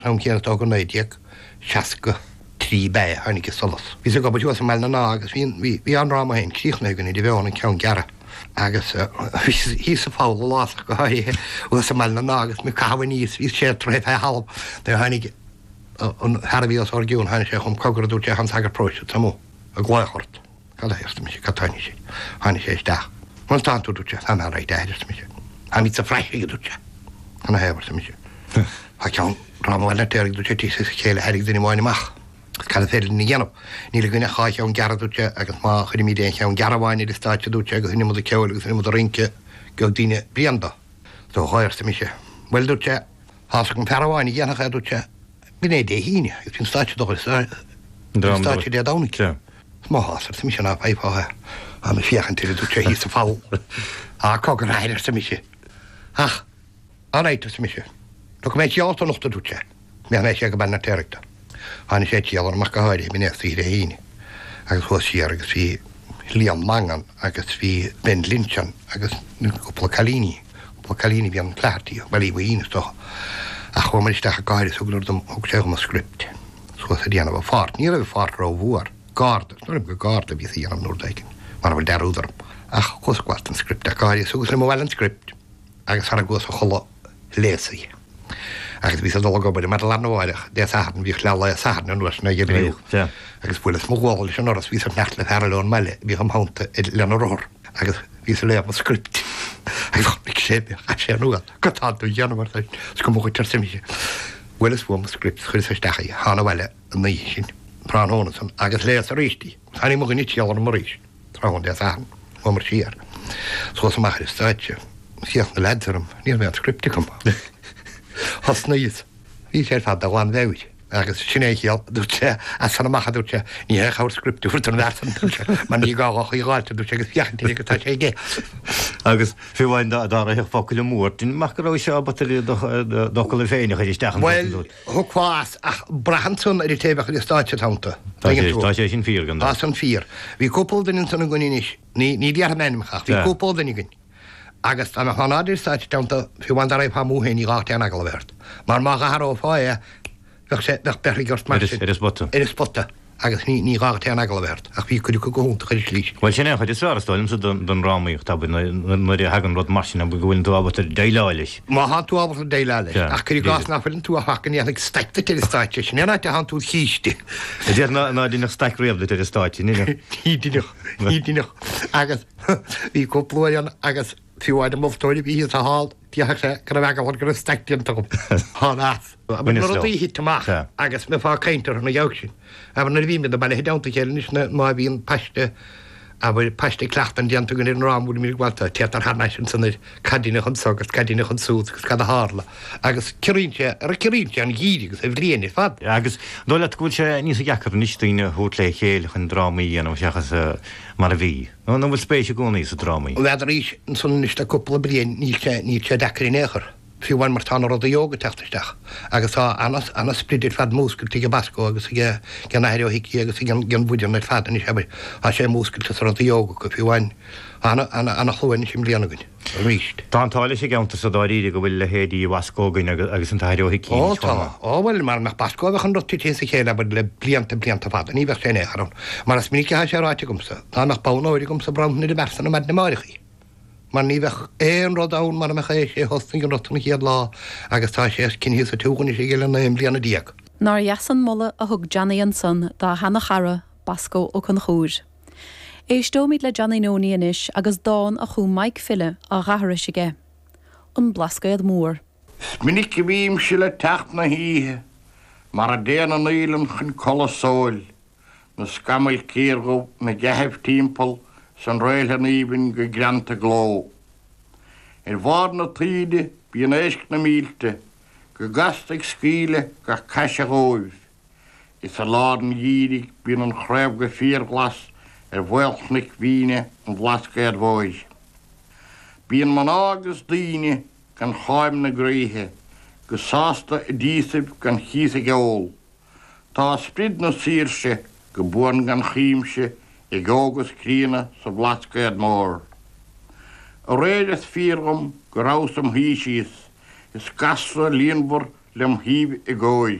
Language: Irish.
Am chéad á go néideag seaca trí bé hanig solas. Bhí go bú sem meile ná agus bhí anráma hain críochna gan idir bheánna ceann geara agus hí sa fála lás go haithe u sem meile ná agus mi caha níos hí sé tréh halb de hanig Har bhí orgiún haine sé chum cogur dúte han agur próise tamú a gláchart Cad heasta me sé catáine sé haine sé isteach. Man táú dúte an ra déidir me sé. A mí sa freiige dúte anna hefar sem me sé. Ha ceann rámhhailna teirigh dúte tí sa chéile heirig duine máineach. Cad féidir ní ghéanam. Níla gine chá ceann geara dúte agus má chuir mí déon ceann gearahhaine i státe dúte agus hinine a ceil agus hinine a rince go daine blianda. Tá háir sa me sé. Well dúte hása an ferhhaine dhéanacha dúte Bine dé híine, gus fin státe do státe dé dánig. Má hásar sa mi se ná peipáthe a na fiochan tíir dúte hí sa fáil. A cogur ráidir sa mi sé. Ach, áréite sa mi sé. Tá go méid teálta nachta dúte, mé méid sé go benna teireta. Hána sé tíalar mar go háide mine í dé híine. Agus thu siar agus bhí Liam Mangan agus bhí Ben Linchan agus gopla Calíní bhí an plátíí, bhí bhíine stocha. A chu mar isteach a gaiir so gur dom og sé a skript. So a déanamh fart. Ní a fart ra bhúar. Garda, nó go garda bhí dhéanam nódaikin. Mar bhfuil derúdarm. Ach chuscuart an skript a gaiir so gus le bhil an skript. Agus har a gus a chola lésaí. Agus bhí a dul go bud mar leanháideach dé sahan bhí le sahan an nuas na gréú. Agus bhfuil smóháil se noras ví net le herleón meile bhí am hánta leanrór. Agus ví a le a skript. Ik sé sé nu gotáú dhéanamar go mo tar simimiise. Willis bhm skript chuir stecha hána bhile an ní sin Bránóna san agus léas a réistí. Hanig mo ní teall an maríis trán de an mar siar. Só sem machir stáitse siach na ledarm ní mé skripticum. Has níos. Bhí sé fad a bháin bheid. Agus sinnéal dúte a sanna machchaúte ní chair skriptú an versan man ní gáach í gáilte dú agus fiochan go tá sé gé. Agus fiúhhain dá a focail mór, Dín mar go se batalí docail féine chuidir steach. Well, thuáás ach brahanson ar tébeach í státe tánta. Tá sé sin fír gan. Tá san fír. Bhí cúpódainn sanna goníis, ní dear menimach, hí cúpódainn gin. Agus an hánáidir státe tánta fiúhain dar raibh múhéin í gáte an agal bhirt. Mar má garó fáe berigart mar is spotta agus ní gáte an agal bhirt ach bhí chuú go goúnta chuir slís. Well sin chuidir svarastáilm sa don ráíocht tab nuir hagan rud marsina bu gohfuil tú ábatar déileáilis. Má han tú ábatar déileáilis ach chuir gás nachfuiln tú a hacan ag steicta til stáite sin énaite han tú chíiste. Dé ná dí nach steic réabda til stáite ní díach agus bhí cóplóan agus fiúáid mtóidir bhí a hall tíach sé go bheith bhil gur steictíon go háás. í hitach agus me fá ceintar na jou sin. A na bhí a bailile dáanta chéis na má bhíon peiste a bhfuil peiste chclaachtan deanta gon an rámú mí bhilta tetar hána sanir cadíine chun sogus cadíine chun súd gus cad a hála. agus cirínte ar a cirínte an gíidigus a bhríana fad. Agus dóile gúil sé níos a gechar níostíine thuút le chéile chun drámaí anam seachas mar a bhí. nó bhfuil spéise go níos a drámaí. Bheit ríis an suniste cúpla blion ní sé decarí néchar. Fiúhain mar tána rud a jóga tetaisteach. agus tá anna splidir fad múscail tí basco agus gan éirí hií agus gan búidir net fadan is hebir a sé múscail sa rud a jóga go fiúhain anna chluhain sem blianagann. Ríist. Tátáile sé geanta sa dáíide go bhfuil le héadí bascógain agus an tairí hií. Bhfuil mar nach bascó bheith an rotí sé chéile bud le blianta fada, ní bheith sé nécharún. Mar as minic sé ráite gomsa, tá nach pánáirí gomsa brana de bersan na medna máirichaí. Man ní bheith éon rud ann mar me ché sé hosting an rotna chéad lá agus tá sé cinhí a túganna sé géile na blianana díag. Nar jasan molle a thug Johnny an son dá hena chara basco ó chun chúr. Éistómid le Johnny nóí inis agus dáin a chu Mike Fille a rahar sige. An blascaid mór. Minic bhím se le techt na híthe, mar a déana an ílan chun colasóil, na scamal céirgó na gehebh timppel san réilthe níbin go granta gló. Bhar na tríide bí an éisc na mílte, go gastaigh scíle go caiise róibh. Is a ládan dhírig bíon an chréibh go fíorglas bhfuilchnic bhíine an blascéad bhóid. Bíon man agus daoine gan cháim na gríthe, go sásta i díosibh gan chiasa geol. Tá sprid na sírse go buan gan chiimse I gógus crína sa blascéad mór. A réidir fíorgam go rásam híisios, is gasra líonmhar lem híb i ggóid.